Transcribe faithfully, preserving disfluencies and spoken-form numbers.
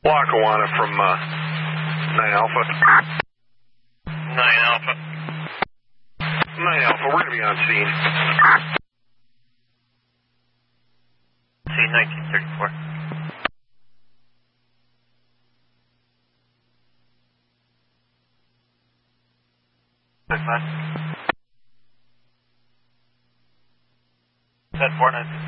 Lackawanna from uh, nine Alpha. nine Alpha. nine Alpha, we're going to be on scene. Scene nineteen thirty-four. Good, man. ten four nine six.